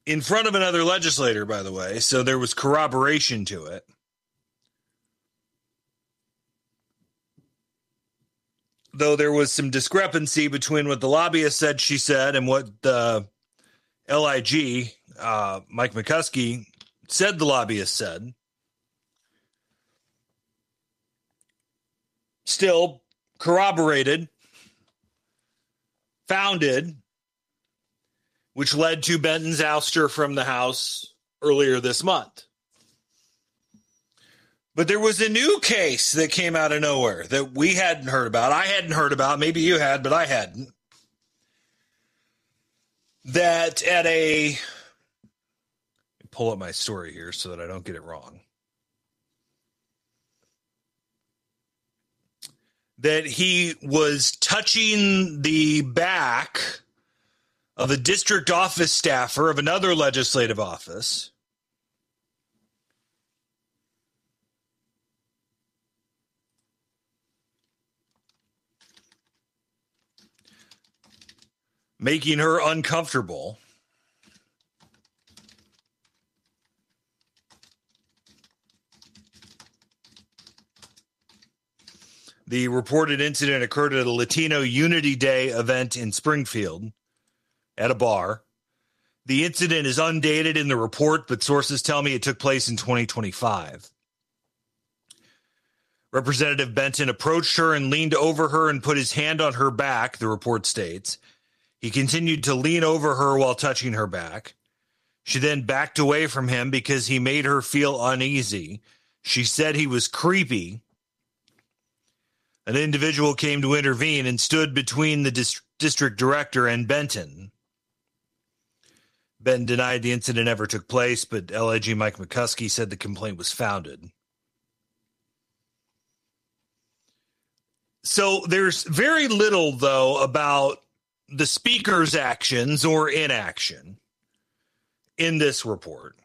in front of another legislator, by the way, so there was corroboration to it. Though there was some discrepancy between what the lobbyist said she said and what the LIG, Mike McCuskey, said the lobbyist said. Still corroborated, founded, which led to Benton's ouster from the House earlier this month. But there was a new case that came out of nowhere that we hadn't heard about. I hadn't heard about. Maybe you had, but I hadn't. That at a... pull up my story here so that I don't get it wrong. That he was touching the back of a district office staffer of another legislative office. Making her uncomfortable. The reported incident occurred at a Latino Unity Day event in Springfield at a bar. The incident is undated in the report, but sources tell me it took place in 2025. Representative Benton approached her and leaned over her and put his hand on her back, the report states. He continued to lean over her while touching her back. She then backed away from him because he made her feel uneasy. She said he was creepy. An individual came to intervene and stood between the district director and Benton. Benton denied the incident ever took place, but LIG Mike McCuskey said the complaint was founded. So there's very little, though, about the speaker's actions or inaction in this report.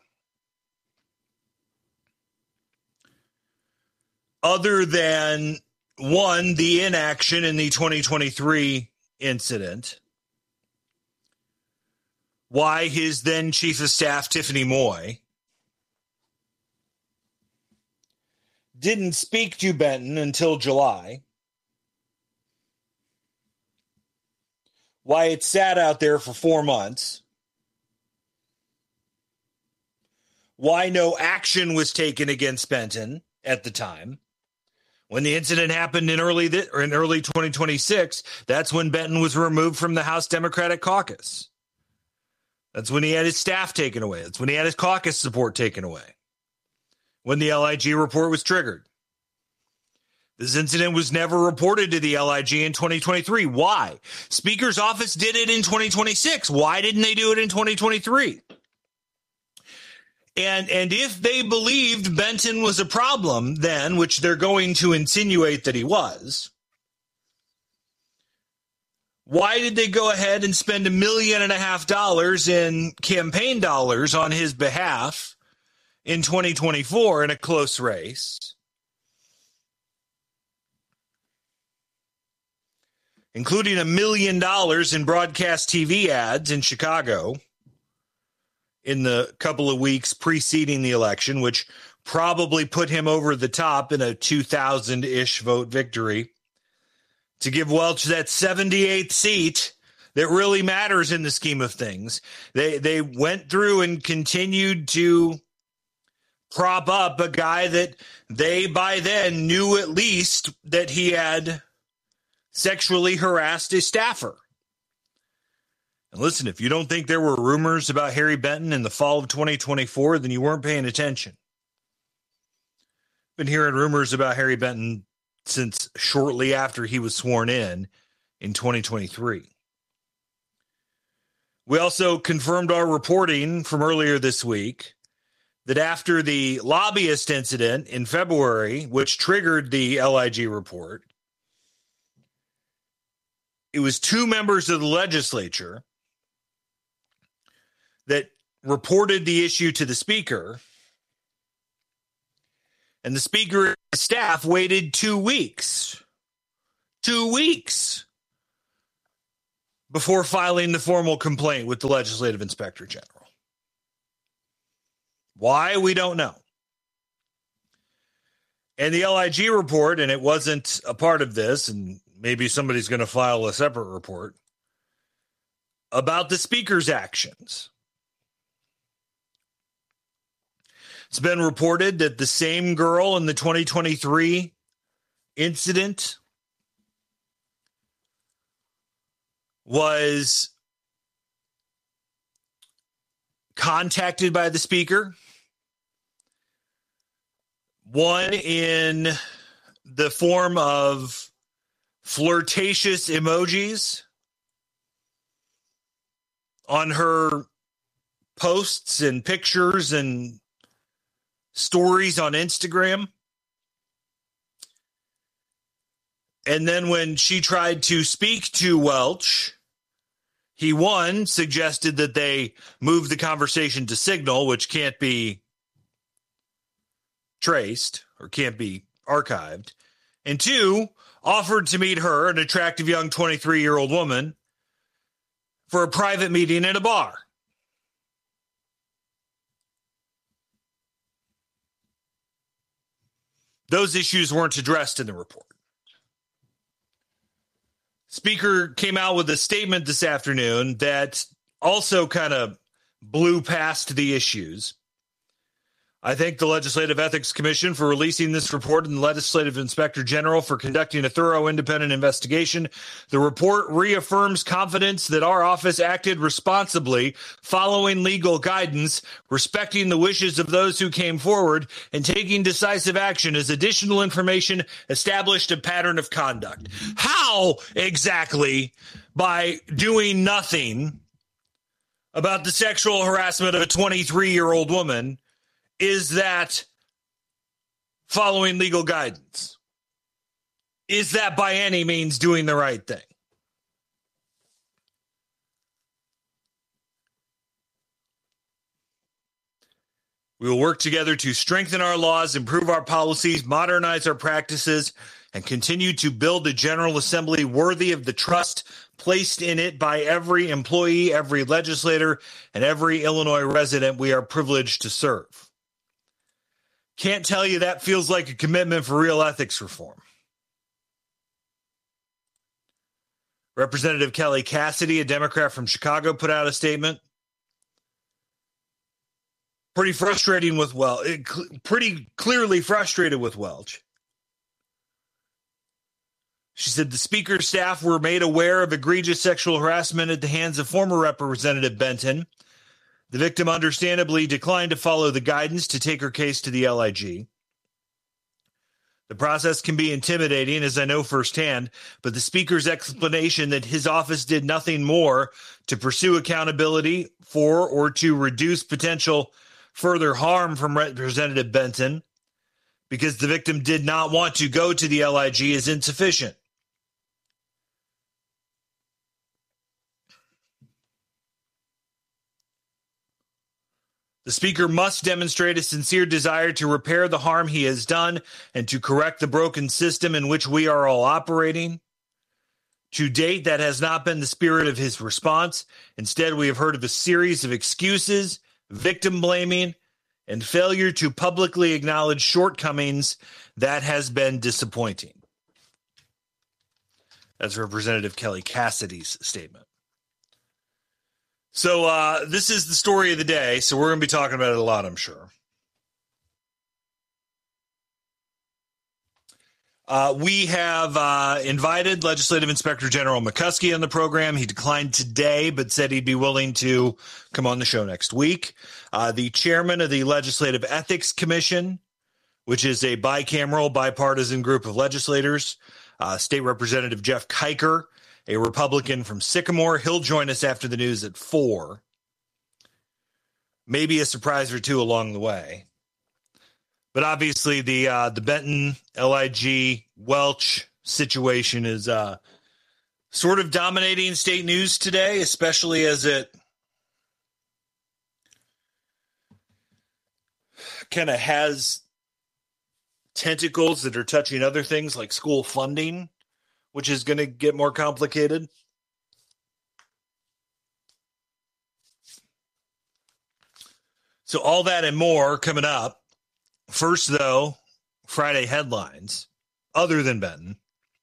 Other than, one, the inaction in the 2023 incident. Why his then chief of staff, Tiffany Moy, didn't speak to Benton until July. Why it sat out there for 4 months. Why no action was taken against Benton at the time. When the incident happened in early 2026, that's when Benton was removed from the House Democratic Caucus. That's when he had his staff taken away. That's when he had his caucus support taken away. When the LIG report was triggered. This incident was never reported to the LIG in 2023. Why? Speaker's office did it in 2026. Why didn't they do it in 2023? And if they believed Benton was a problem then, which they're going to insinuate that he was, why did they go ahead and spend $1.5 million in campaign dollars on his behalf in 2024 in a close race? Including $1 million in broadcast TV ads in Chicago in the couple of weeks preceding the election, which probably put him over the top in a 2,000-ish vote victory to give Welch that 78th seat that really matters in the scheme of things. They went through and continued to prop up a guy that they by then knew at least that he had sexually harassed a staffer. And listen, if you don't think there were rumors about Harry Benton in the fall of 2024, then you weren't paying attention. Been hearing rumors about Harry Benton since shortly after he was sworn in 2023. We also confirmed our reporting from earlier this week that after the lobbyist incident in February, which triggered the LIG report, it was 2 members of the legislature that reported the issue to the speaker, and the speaker and his staff waited 2 weeks. 2 weeks before filing the formal complaint with the legislative inspector general. Why? We don't know. And the LIG report, and it wasn't a part of this, and maybe somebody's going to file a separate report about the speaker's actions. It's been reported that the same girl in the 2023 incident was contacted by the speaker, one in the form of flirtatious emojis on her posts and pictures and stories on Instagram. And then when she tried to speak to Welch, he, one, suggested that they move the conversation to Signal, which can't be traced or can't be archived. And two, offered to meet her, an attractive young 23-year-old woman, for a private meeting at a bar. Those issues weren't addressed in the report. Speaker came out with a statement this afternoon that also kind of blew past the issues. I thank the Legislative Ethics Commission for releasing this report and the Legislative Inspector General for conducting a thorough independent investigation. The report reaffirms confidence that our office acted responsibly, following legal guidance, respecting the wishes of those who came forward, and taking decisive action as additional information established a pattern of conduct. How exactly, by doing nothing about the sexual harassment of a 23-year-old woman, is that following legal guidance? Is that by any means doing the right thing? We will work together to strengthen our laws, improve our policies, modernize our practices, and continue to build a General Assembly worthy of the trust placed in it by every employee, every legislator, and every Illinois resident we are privileged to serve. Can't tell you that feels like a commitment for real ethics reform. Representative Kelly Cassidy, a Democrat from Chicago, put out a statement. Pretty frustrating with pretty clearly frustrated with Welch. She said the Speaker's staff were made aware of egregious sexual harassment at the hands of former Representative Benton. The victim understandably declined to follow the guidance to take her case to the LIG. The process can be intimidating, as I know firsthand, but the Speaker's explanation that his office did nothing more to pursue accountability for or to reduce potential further harm from Representative Benton because the victim did not want to go to the LIG is insufficient. The Speaker must demonstrate a sincere desire to repair the harm he has done and to correct the broken system in which we are all operating. To date, that has not been the spirit of his response. Instead, we have heard of a series of excuses, victim blaming, and failure to publicly acknowledge shortcomings that has been disappointing. That's Representative Kelly Cassidy's statement. So this is the story of the day, so we're going to be talking about it a lot, I'm sure. We have invited Legislative Inspector General McCuskey on the program. He declined today, but said he'd be willing to come on the show next week. The chairman of the Legislative Ethics Commission, which is a bicameral, bipartisan group of legislators, State Representative Jeff Kiker, a Republican from Sycamore. He'll join us after the news at 4. Maybe a surprise or two along the way. But obviously the Benton, LIG, Welch situation is sort of dominating state news today, especially as it kind of has tentacles that are touching other things like school funding, which is going to get more complicated. So all that and more coming up. First, though, Friday headlines, other than Benton.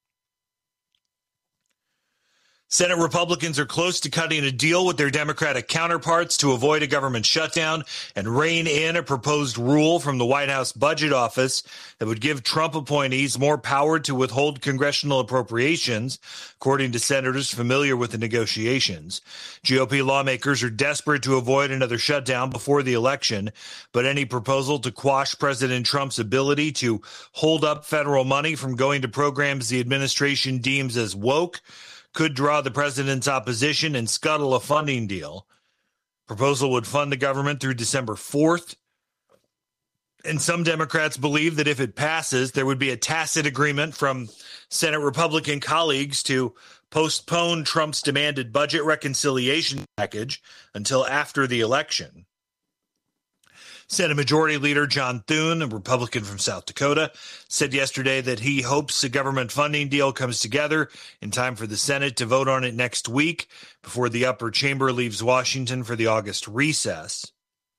Senate Republicans are close to cutting a deal with their Democratic counterparts to avoid a government shutdown and rein in a proposed rule from the White House Budget Office that would give Trump appointees more power to withhold congressional appropriations, according to senators familiar with the negotiations. GOP lawmakers are desperate to avoid another shutdown before the election, but any proposal to quash President Trump's ability to hold up federal money from going to programs the administration deems as woke could draw the president's opposition and scuttle a funding deal. Proposal would fund the government through December 4th. And some Democrats believe that if it passes, there would be a tacit agreement from Senate Republican colleagues to postpone Trump's demanded budget reconciliation package until after the election. Senate Majority Leader John Thune, a Republican from South Dakota, said yesterday that he hopes a government funding deal comes together in time for the Senate to vote on it next week before the upper chamber leaves Washington for the August recess.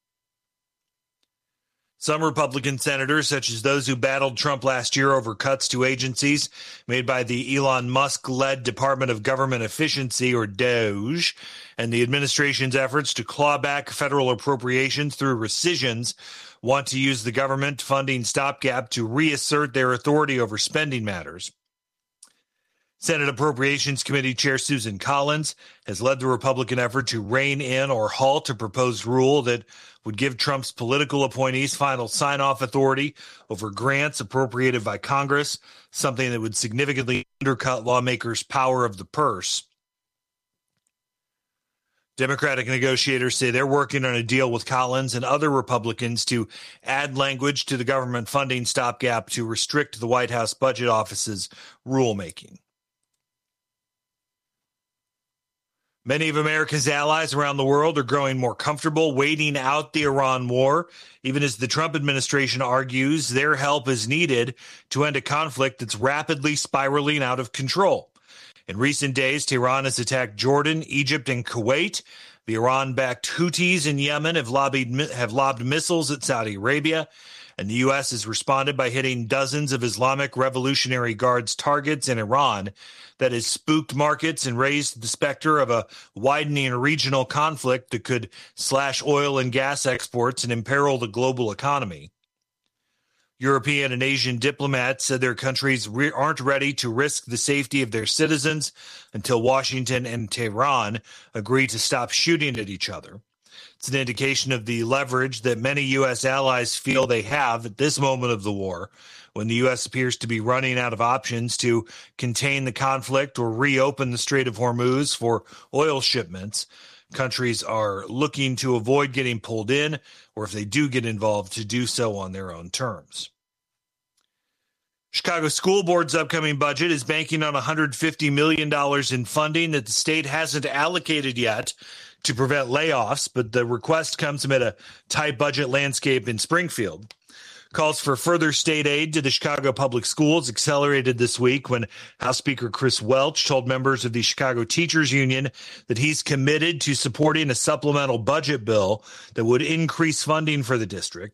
Some Republican senators, such as those who battled Trump last year over cuts to agencies made by the Elon Musk-led Department of Government Efficiency, or DOGE, and the administration's efforts to claw back federal appropriations through rescissions, want to use the government funding stopgap to reassert their authority over spending matters. Senate Appropriations Committee Chair Susan Collins has led the Republican effort to rein in or halt a proposed rule that would give Trump's political appointees final sign-off authority over grants appropriated by Congress, something that would significantly undercut lawmakers' power of the purse. Democratic negotiators say they're working on a deal with Collins and other Republicans to add language to the government funding stopgap to restrict the White House Budget Office's rulemaking. Many of America's allies around the world are growing more comfortable waiting out the Iran war, even as the Trump administration argues their help is needed to end a conflict that's rapidly spiraling out of control. In recent days, Tehran has attacked Jordan, Egypt, and Kuwait. The Iran-backed Houthis in Yemen have lobbed missiles at Saudi Arabia, and the U.S. has responded by hitting dozens of Islamic Revolutionary Guards targets in Iran. That has spooked markets and raised the specter of a widening regional conflict that could slash oil and gas exports and imperil the global economy. European and Asian diplomats said their countries aren't ready to risk the safety of their citizens until Washington and Tehran agree to stop shooting at each other. It's an indication of the leverage that many U.S. allies feel they have at this moment of the war, when the U.S. appears to be running out of options to contain the conflict or reopen the Strait of Hormuz for oil shipments. Countries are looking to avoid getting pulled in, or if they do get involved, to do so on their own terms. Chicago School Board's upcoming budget is banking on $150 million in funding that the state hasn't allocated yet to prevent layoffs, but the request comes amid a tight budget landscape in Springfield. Calls for further state aid to the Chicago Public Schools accelerated this week when House Speaker Chris Welch told members of the Chicago Teachers Union that he's committed to supporting a supplemental budget bill that would increase funding for the district.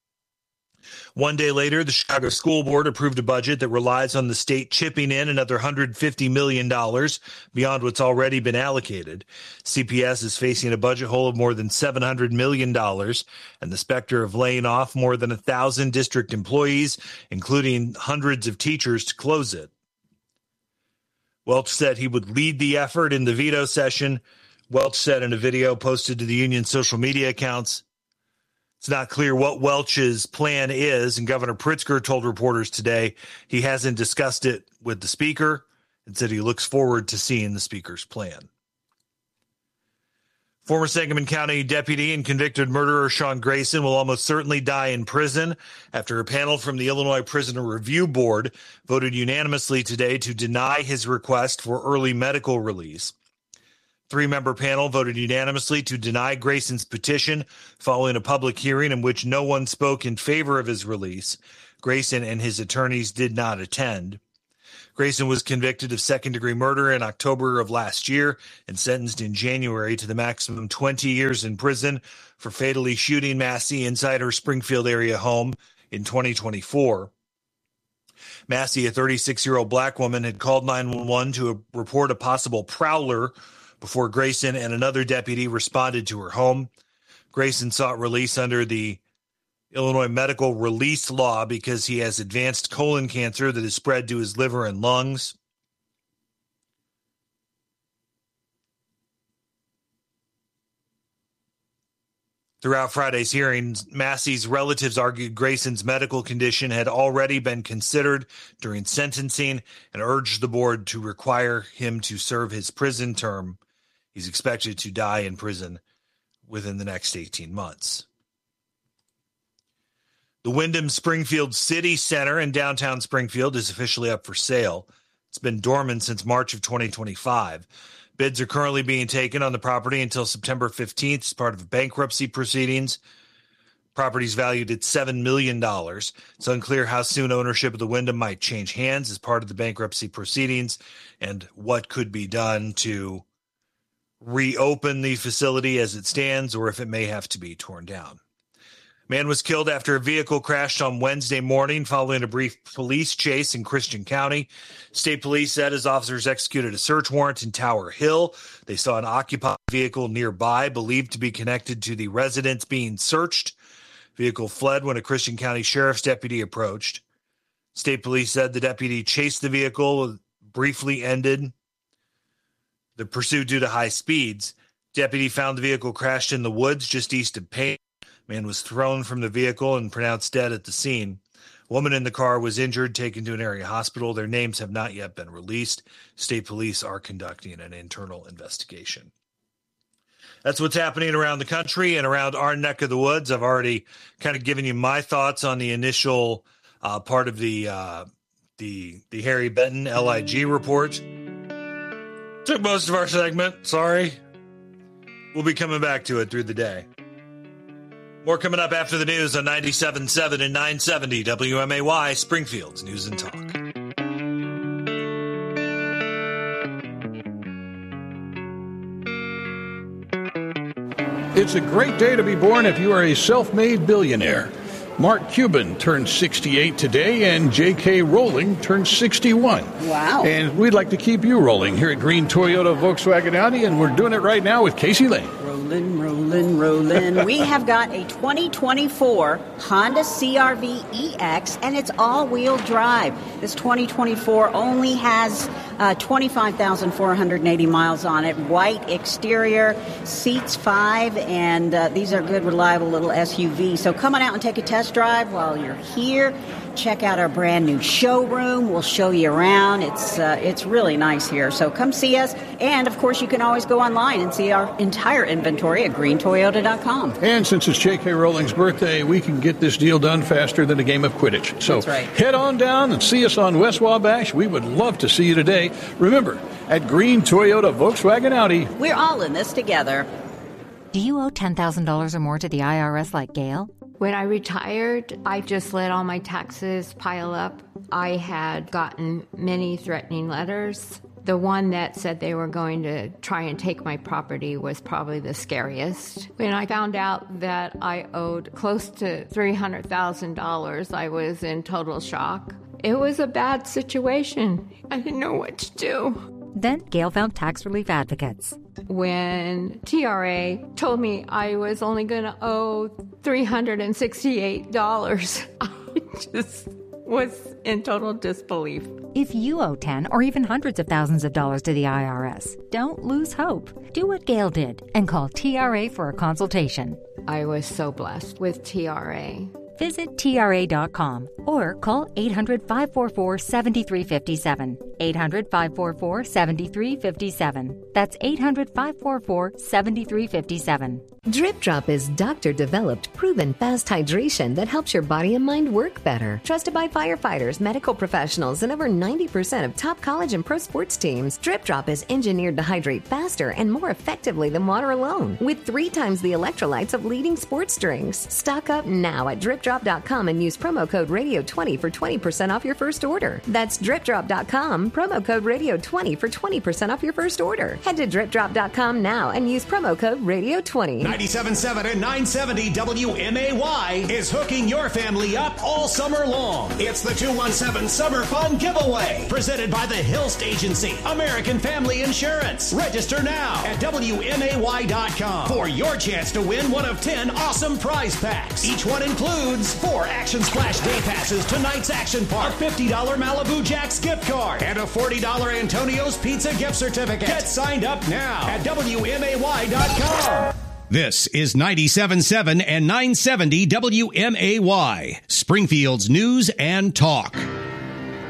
One day later, the Chicago School Board approved a budget that relies on the state chipping in another $150 million beyond what's already been allocated. CPS is facing a budget hole of more than $700 million and the specter of laying off more than 1,000 district employees, including hundreds of teachers, to close it. Welch said he would lead the effort in the veto session. Welch said in a video posted to the union's social media accounts, "It's not clear what Welch's plan is," and Governor Pritzker told reporters today he hasn't discussed it with the speaker and said he looks forward to seeing the speaker's plan. Former Sangamon County deputy and convicted murderer Sean Grayson will almost certainly die in prison after a panel from the Illinois Prisoner Review Board voted unanimously today to deny his request for early medical release. Three-member panel voted unanimously to deny Grayson's petition following a public hearing in which no one spoke in favor of his release. Grayson and his attorneys did not attend. Grayson was convicted of second-degree murder in October of last year and sentenced in January to the maximum 20 years in prison for fatally shooting Massey inside her Springfield area home in 2024. Massey, a 36-year-old black woman, had called 911 to report a possible prowler before Grayson and another deputy responded to her home. Grayson sought release under the Illinois medical release law because he has advanced colon cancer that has spread to his liver and lungs. Throughout Friday's hearings, Massey's relatives argued Grayson's medical condition had already been considered during sentencing and urged the board to require him to serve his prison term. He's expected to die in prison within the next 18 months. The Wyndham Springfield City Center in downtown Springfield is officially up for sale. It's been dormant since March of 2025. Bids are currently being taken on the property until September 15th as part of bankruptcy proceedings. Property's valued at $7 million. It's unclear how soon ownership of the Wyndham might change hands as part of the bankruptcy proceedings and what could be done to reopen the facility as it stands or if it may have to be torn down. Man was killed after a vehicle crashed on Wednesday morning following a brief police chase in Christian County. State police said as officers executed a search warrant in Tower Hill, they saw an occupied vehicle nearby believed to be connected to the residence being searched. Vehicle fled when a Christian County sheriff's deputy approached. State police said the deputy chased the vehicle, briefly ended the pursuit due to high speeds. Deputy found the vehicle crashed in the woods just east of Payne. Man was thrown from the vehicle and pronounced dead at the scene. A woman in the car was injured, taken to an area hospital. Their names have not yet been released. State police are conducting an internal investigation. That's what's happening around the country and around our neck of the woods. I've already kind of given you my thoughts on the initial part of the Harry Benton LIG report. Took most of our segment. Sorry. We'll be coming back to it through the day. More coming up after the news on 97.7 and 970 WMAY, Springfield's News and Talk. It's a great day to be born if you are a self-made billionaire. Mark Cuban turned 68 today, and J.K. Rowling turned 61. Wow. And we'd like to keep you rolling here at Green Toyota Volkswagen Audi, and we're doing it right now with Casey Lane. Rolling. We have got a 2024 Honda CR-V EX, and it's all-wheel drive. This 2024 only has 25,480 miles on it. White exterior, seats 5, and these are good, reliable little SUVs. So come on out and take a test drive while you're here. Check out our brand new showroom. We'll show you around. It's really nice here. So come see us. And, of course, you can always go online and see our entire inventory at greentoyota.com. And since it's J.K. Rowling's birthday, we can get this deal done faster than a game of Quidditch. So that's right. Head on down and see us on West Wabash. We would love to see you today. Remember, at Green Toyota Volkswagen Audi, we're all in this together. Do you owe $10,000 or more to the IRS like Gail? When I retired, I just let all my taxes pile up. I had gotten many threatening letters. The one that said they were going to try and take my property was probably the scariest. When I found out that I owed close to $300,000, I was in total shock. It was a bad situation. I didn't know what to do. Then Gail found tax relief advocates. When TRA told me I was only going to owe $368, I just was in total disbelief. If you owe 10 or even hundreds of thousands of dollars to the IRS, don't lose hope. Do what Gail did and call TRA for a consultation. I was so blessed with TRA. Visit TRA.com or call 800-544-7357. 800-544-7357. That's 800-544-7357. Drip Drop is doctor-developed, proven fast hydration that helps your body and mind work better. Trusted by firefighters, medical professionals, and over 90% of top college and pro sports teams, Drip Drop is engineered to hydrate faster and more effectively than water alone, with 3 times the electrolytes of leading sports drinks. Stock up now at DripDrop.com and use promo code RADIO20 for 20% off your first order. That's DripDrop.com, dripdrop.com, promo code radio20 for 20% off your first order. Head to dripdrop.com now and use promo code radio20. 97.7 and 970 WMAY is hooking your family up all summer long. It's the 217 Summer Fun Giveaway, presented by the Hilst Agency, American Family Insurance. Register now at WMAY.com for your chance to win one of 10 awesome prize packs. Each one includes 4 Action Splash Day Passes to Night's Action Park, a $50 Malibu Jack's gift card, and a $40 Antonio's Pizza gift certificate. Get signed up now at WMAY.com. This is 97.7 and 970 WMAY, Springfield's news and talk.